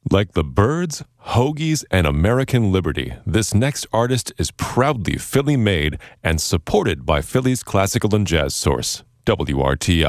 Like the Byrds, Hoagies, and American Liberty, this next artist is proudly Philly made and supported by Philly's classical and jazz source, WRTI.